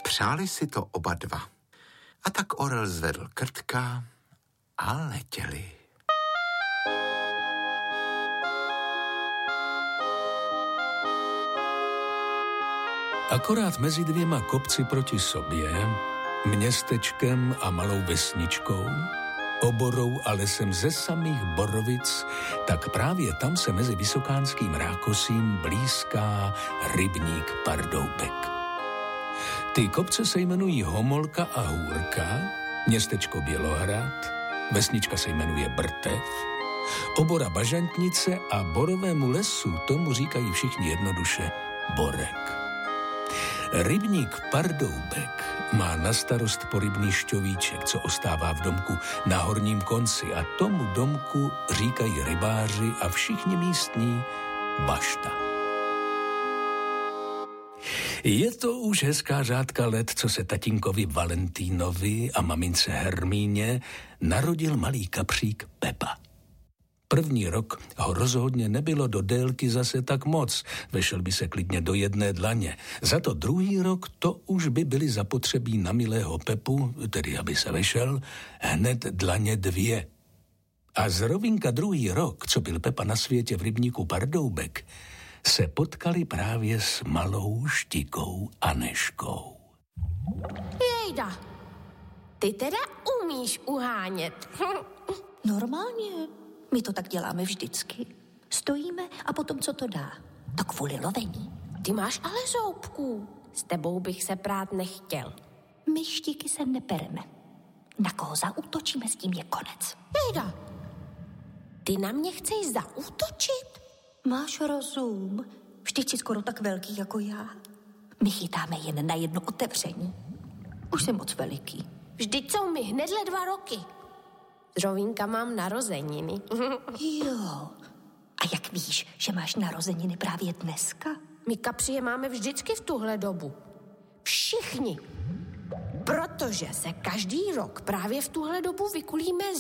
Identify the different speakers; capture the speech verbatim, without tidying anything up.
Speaker 1: Přáli si to oba dva. A tak orel zvedl krtka a letěli.
Speaker 2: Akorát mezi dvěma kopci proti sobě, městečkem a malou vesničkou, oborou a lesem ze samých borovic, tak právě tam se mezi vysokánským rákosím blízká rybník Pardoubek. Ty kopce se jmenují Homolka a Hůrka, městečko Bělohrad, vesnička se jmenuje Brtev, obora Bažantnice a borovému lesu tomu říkají všichni jednoduše Borek. Rybník Pardoubek má na starost porybný šťovíček, co ostává v domku na horním konci, a tomu domku říkají rybáři a všichni místní bašta. Je to už hezká řádka let, co se tatínkovi Valentínovi a mamince Hermíně narodil malý kapřík Pepa. První rok ho rozhodně nebylo do délky zase tak moc, vešel by se klidně do jedné dlaně. Za to druhý rok to už by byly zapotřebí na milého Pepu, tedy aby se vešel, hned dlaně dvě. A zrovínka druhý rok, co byl Pepa na světě v rybníku Pardoubek, se potkali právě s malou Štikou Aneškou.
Speaker 3: Jejda, ty teda umíš uhánět.
Speaker 4: Normálně. My to tak děláme vždycky. Stojíme a potom co to dá? To kvůli lovení.
Speaker 3: Ty máš ale zoubků. S tebou bych se prát nechtěl.
Speaker 4: My štíky se nepereme. Na koho zaútočíme, s tím je konec.
Speaker 3: Jejda, ty na mě chceš zaútočit?
Speaker 4: Máš rozum. Vždyť jsi skoro tak velký jako já. My chytáme jen na jedno otevření. Už jsem moc veliký.
Speaker 3: Vždyť jsou mi hnedle dva roky. Zrovínka mám narozeniny.
Speaker 4: Jo. A jak víš, že máš narozeniny právě dneska?
Speaker 3: My kapři je máme vždycky v tuhle dobu. Všichni. Protože se každý rok právě v tuhle dobu vykulíme